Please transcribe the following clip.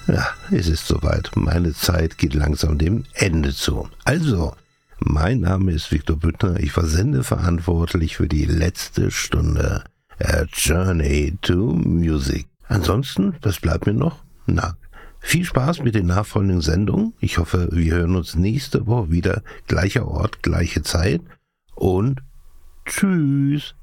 Ja, es ist soweit. Meine Zeit geht langsam dem Ende zu. Also, mein Name ist Viktor Büttner. Ich war sendeverantwortlich für die letzte Stunde Journey to Music. Ansonsten, was bleibt mir noch? Viel Spaß mit den nachfolgenden Sendungen. Ich hoffe, wir hören uns nächste Woche wieder. Gleicher Ort, gleiche Zeit. Und tschüss.